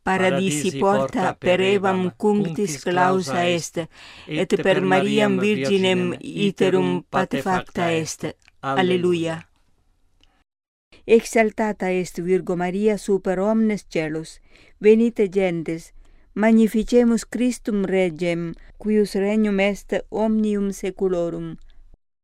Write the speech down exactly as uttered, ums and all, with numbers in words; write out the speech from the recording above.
paradisi porta per evam cunctis clausa est, et per Mariam Virginem iterum patefacta est. Alleluia. Exaltata est Virgo Maria super omnes celus, venite gentes, magnificemus Christum Regem, quius regnum est omnium seculorum.